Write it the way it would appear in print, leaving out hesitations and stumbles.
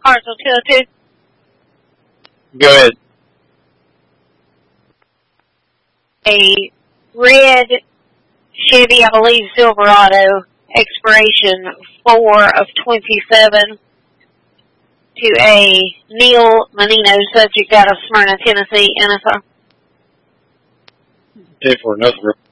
Hartsville 202. Go ahead. A red Chevy, I believe Silverado, expiration 4/27, to a Neil Menino, subject out of Smyrna, Tennessee, NSR. 10-4, nothing.